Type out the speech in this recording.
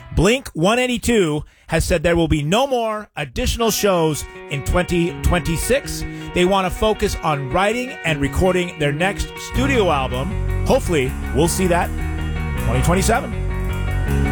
Blink 182 has said there will be no more additional shows in 2026. They want to focus on writing and recording their next studio album. Hopefully, we'll see that 2027.